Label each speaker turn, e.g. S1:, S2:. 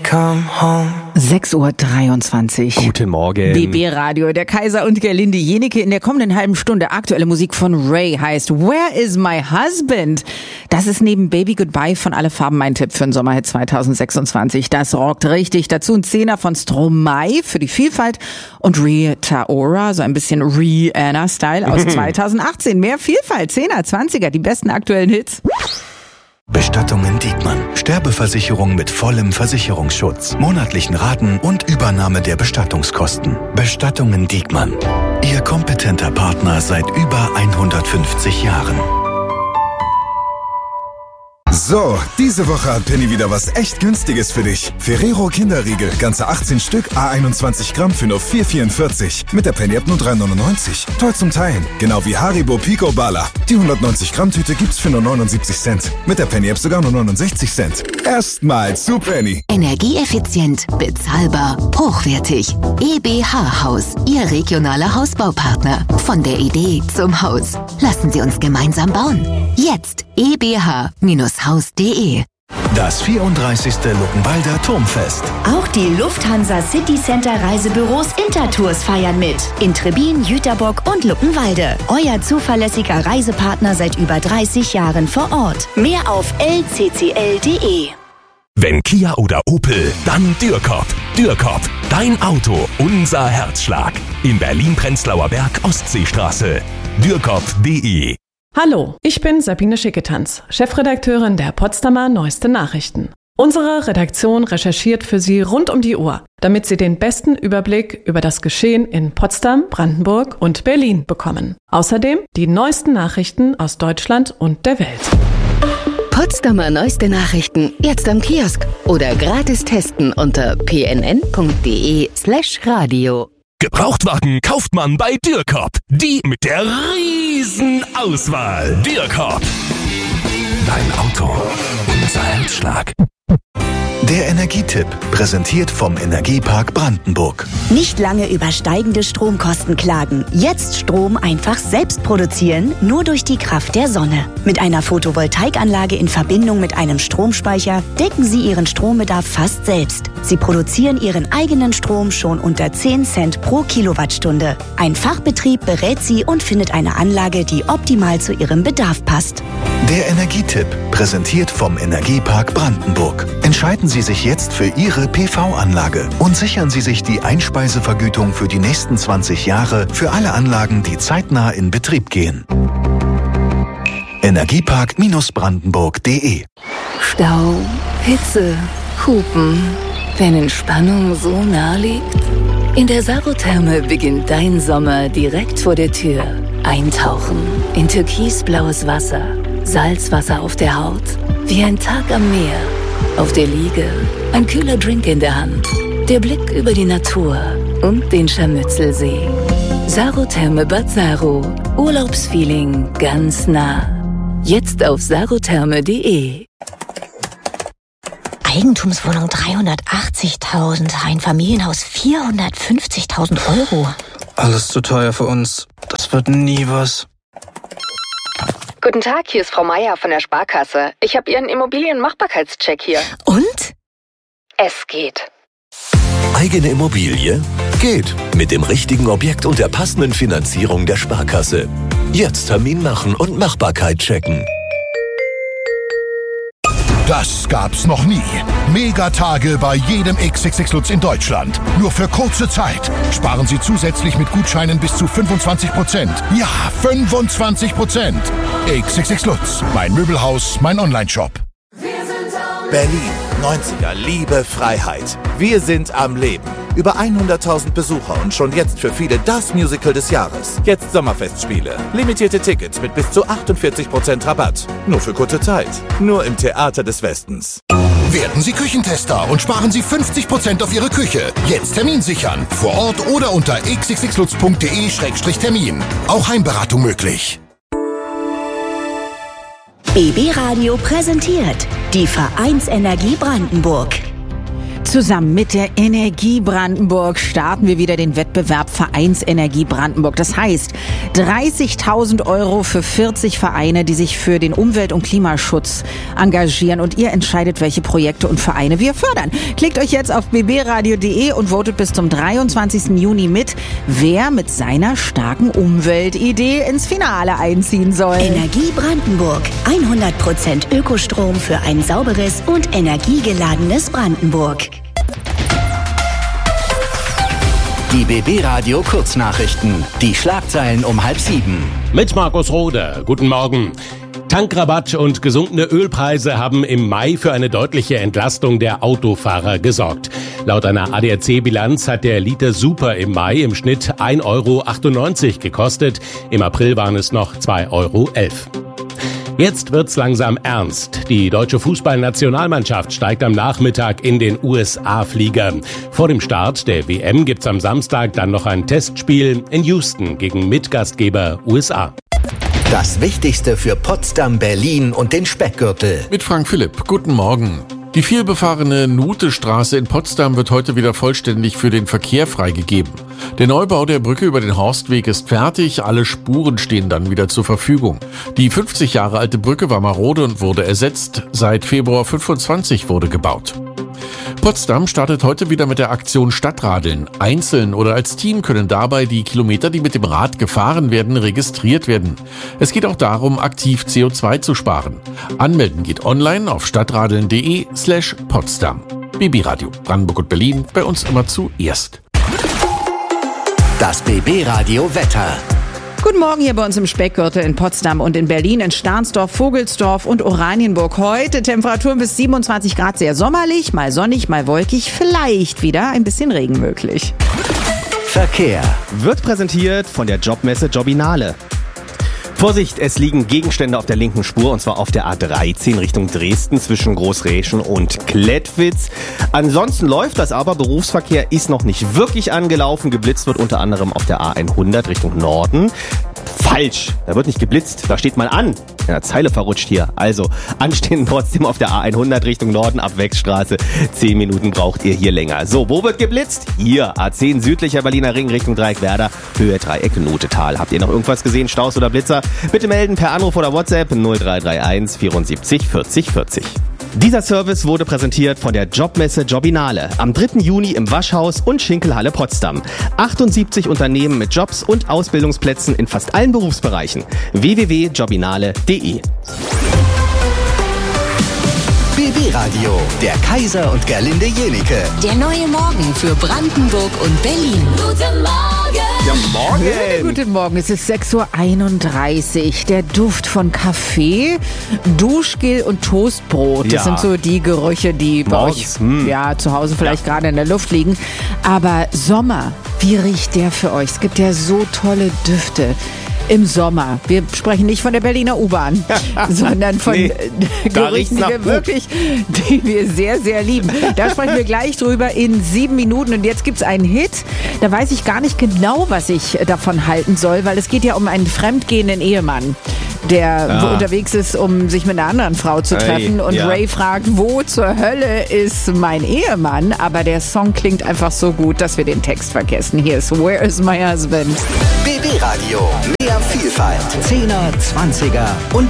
S1: come home.
S2: 6:23 Uhr.
S3: Guten Morgen.
S2: BB Radio, der Kaiser und Gerlinde Jenecke. In der kommenden halben Stunde aktuelle Musik von Ray heißt Where is my husband? Das ist neben Baby Goodbye von Alle Farben mein Tipp für den Sommerhit 2026. Das rockt richtig. Dazu ein Zehner von Stromae für die Vielfalt und Rita Ora, so ein bisschen Rihanna-Style aus 2018. Mehr Vielfalt, 10er, 20er, die besten aktuellen Hits.
S4: Bestattungen Diekmann. Sterbeversicherung mit vollem Versicherungsschutz, monatlichen Raten und Übernahme der Bestattungskosten. Bestattungen Diekmann. Ihr kompetenter Partner seit über 150 Jahren.
S5: So, diese Woche hat Penny wieder was echt Günstiges für dich. Ferrero Kinderriegel, ganze 18 Stück, A21 Gramm für nur 4,44. Mit der Penny-App nur 3,99. Toll zum Teilen. Genau wie Haribo Pico Bala. Die 190 Gramm Tüte gibt's für nur 79 Cent. Mit der Penny-App sogar nur 69 Cent. Erstmal zu Penny.
S6: Energieeffizient, bezahlbar, hochwertig. EBH Haus, Ihr regionaler Hausbaupartner. Von der Idee zum Haus. Lassen Sie uns gemeinsam bauen. Jetzt ebh-haus.de.
S4: Das 34. Luckenwalder Turmfest.
S7: Auch die Lufthansa City Center Reisebüros Intertours feiern mit. In Trebin, Jüterbock und Luckenwalde. Euer zuverlässiger Reisepartner seit über 30 Jahren vor Ort. Mehr auf lccl.de.
S8: Wenn Kia oder Opel, dann Dürkop. Dürkop, dein Auto, unser Herzschlag. In Berlin-Prenzlauer Berg, Ostseestraße. Dürkop.de.
S9: Hallo, ich bin Sabine Schicketanz, Chefredakteurin der Potsdamer Neueste Nachrichten. Unsere Redaktion recherchiert für Sie rund um die Uhr, damit Sie den besten Überblick über das Geschehen in Potsdam, Brandenburg und Berlin bekommen. Außerdem die neuesten Nachrichten aus Deutschland und der Welt.
S6: Potsdamer Neueste Nachrichten jetzt am Kiosk oder gratis testen unter pnn.de/radio.
S8: Gebrauchtwagen kauft man bei Dürkop. Die mit der riesen Auswahl. Dürkop. Dein Auto, unser Herzschlag.
S4: Der Energietipp, präsentiert vom Energiepark Brandenburg.
S7: Nicht lange über steigende Stromkosten klagen. Jetzt Strom einfach selbst produzieren, nur durch die Kraft der Sonne. Mit einer Photovoltaikanlage in Verbindung mit einem Stromspeicher decken Sie Ihren Strombedarf fast selbst. Sie produzieren Ihren eigenen Strom schon unter 10 Cent pro Kilowattstunde. Ein Fachbetrieb berät Sie und findet eine Anlage, die optimal zu Ihrem Bedarf passt.
S4: Der Energietipp, präsentiert vom Energiepark Brandenburg. Entscheiden Sie sich jetzt für Ihre PV-Anlage und sichern Sie sich die Einspeisevergütung für die nächsten 20 Jahre für alle Anlagen, die zeitnah in Betrieb gehen. Energiepark-brandenburg.de.
S6: Stau, Hitze, Hupen. Wenn Entspannung so nah liegt? In der Sarotherme beginnt dein Sommer direkt vor der Tür. Eintauchen in türkisblaues Wasser. Salzwasser auf der Haut, wie ein Tag am Meer. Auf der Liege, ein kühler Drink in der Hand. Der Blick über die Natur und den Scharmützelsee. Sarotherme Bad Saro. Urlaubsfeeling ganz nah. Jetzt auf sarotherme.de.
S10: Eigentumswohnung 380.000, ein Familienhaus 450.000 Euro.
S1: Alles zu teuer für uns. Das wird nie was.
S11: Guten Tag, hier ist Frau Meier von der Sparkasse. Ich habe Ihren Immobilienmachbarkeitscheck hier.
S10: Und?
S11: Es geht.
S8: Eigene Immobilie? Geht. Mit dem richtigen Objekt und der passenden Finanzierung der Sparkasse. Jetzt Termin machen und Machbarkeit checken.
S12: Das gab's noch nie. Megatage bei jedem XXX Lutz in Deutschland. Nur für kurze Zeit. Sparen Sie zusätzlich mit Gutscheinen bis zu 25%. Ja, 25%. XXX Lutz. Mein Möbelhaus, mein Onlineshop.
S13: Berlin, 90er, Liebe, Freiheit. Wir sind am Leben. Über 100.000 Besucher und schon jetzt für viele das Musical des Jahres. Jetzt Sommerfestspiele. Limitierte Tickets mit bis zu 48% Rabatt. Nur für kurze Zeit. Nur im Theater des Westens.
S12: Werden Sie Küchentester und sparen Sie 50% auf Ihre Küche. Jetzt Termin sichern. Vor Ort oder unter xxxlutz.de/termin. Auch Heimberatung möglich.
S7: BB Radio präsentiert die Vereinsenergie Brandenburg.
S2: Zusammen mit der Energie Brandenburg starten wir wieder den Wettbewerb Vereinsenergie Brandenburg. Das heißt 30.000 € für 40 Vereine, die sich für den Umwelt- und Klimaschutz engagieren. Und ihr entscheidet, welche Projekte und Vereine wir fördern. Klickt euch jetzt auf bbradio.de und votet bis zum 23. Juni mit, wer mit seiner starken Umweltidee ins Finale einziehen soll.
S7: Energie Brandenburg. 100% Ökostrom für ein sauberes und energiegeladenes Brandenburg.
S3: Die BB Radio Kurznachrichten. Die Schlagzeilen um 6:30.
S14: Mit Markus Rode. Guten Morgen. Tankrabatt und gesunkene Ölpreise haben im Mai für eine deutliche Entlastung der Autofahrer gesorgt. Laut einer ADAC-Bilanz hat der Liter Super im Mai im Schnitt 1,98 € gekostet. Im April waren es noch 2,11 €. Jetzt wird's langsam ernst. Die deutsche Fußballnationalmannschaft steigt am Nachmittag in den USA-Flieger. Vor dem Start der WM gibt's am Samstag dann noch ein Testspiel in Houston gegen Mitgastgeber USA.
S3: Das Wichtigste für Potsdam, Berlin und den Speckgürtel.
S15: Mit Frank Philipp. Guten Morgen. Die vielbefahrene Nutestraße in Potsdam wird heute wieder vollständig für den Verkehr freigegeben. Der Neubau der Brücke über den Horstweg ist fertig, alle Spuren stehen dann wieder zur Verfügung. Die 50 Jahre alte Brücke war marode und wurde ersetzt. Seit Februar 25 wurde gebaut. Potsdam startet heute wieder mit der Aktion Stadtradeln. Einzeln oder als Team können dabei die Kilometer, die mit dem Rad gefahren werden, registriert werden. Es geht auch darum, aktiv CO2 zu sparen. Anmelden geht online auf stadtradeln.de/Potsdam. BB Radio, Brandenburg und Berlin, bei uns immer zuerst.
S3: Das BB Radio Wetter.
S2: Guten Morgen hier bei uns im Speckgürtel in Potsdam und in Berlin, in Stahnsdorf, Vogelsdorf und Oranienburg. Heute Temperaturen bis 27 Grad, sehr sommerlich, mal sonnig, mal wolkig, vielleicht wieder ein bisschen Regen möglich.
S3: Verkehr
S16: wird präsentiert von der Jobmesse Jobinale. Vorsicht, es liegen Gegenstände auf der linken Spur, und zwar auf der A13 Richtung Dresden zwischen Großräschen und Klettwitz. Ansonsten läuft das aber, Berufsverkehr ist noch nicht wirklich angelaufen. Geblitzt wird unter anderem auf der A100 Richtung Norden. Falsch, da wird nicht geblitzt, da steht man an. In der Zeile verrutscht hier. Also, anstehen trotzdem auf der A100 Richtung Norden ab Wechsstraße. 10 Minuten braucht ihr hier länger. So, wo wird geblitzt? Hier, A10 südlicher Berliner Ring Richtung Dreieckwerder, Höhe Dreieck Notetal. Habt ihr noch irgendwas gesehen, Staus oder Blitzer? Bitte melden per Anruf oder WhatsApp 0331 74 40 40. Dieser Service wurde präsentiert von der Jobmesse Jobinale am 3. Juni im Waschhaus und Schinkelhalle Potsdam. 78 Unternehmen mit Jobs und Ausbildungsplätzen in fast allen Berufsbereichen. www.jobinale.de.
S3: BB Radio, der Kaiser und Gerlinde Jenike.
S6: Der neue Morgen für Brandenburg und Berlin. Guten Morgen!
S16: Ja, morgen!
S2: Guten Morgen, es ist 6:31 Uhr. Der Duft von Kaffee, Duschgel und Toastbrot. Das sind so die Gerüche, die bei euch zu Hause vielleicht gerade in der Luft liegen. Aber Sommer, wie riecht der für euch? Es gibt ja so tolle Düfte. Im Sommer. Wir sprechen nicht von der Berliner U-Bahn, sondern von Gerüchten, die wir sehr, sehr lieben. Da sprechen wir gleich drüber in 7 Minuten. Und jetzt gibt's einen Hit. Da weiß ich gar nicht genau, was ich davon halten soll, weil es geht ja um einen fremdgehenden Ehemann, der unterwegs ist, um sich mit einer anderen Frau zu treffen. Und Ray fragt, wo zur Hölle ist mein Ehemann? Aber der Song klingt einfach so gut, dass wir den Text vergessen. Hier ist Where is my husband?
S3: BB Radio. Mehr Vielfalt. 10er, 20er und